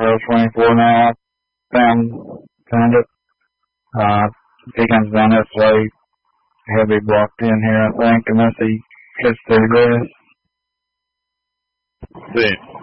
24 now. Found it. If he comes down this way, he'll be blocked in here, I think, unless he gets through this. See.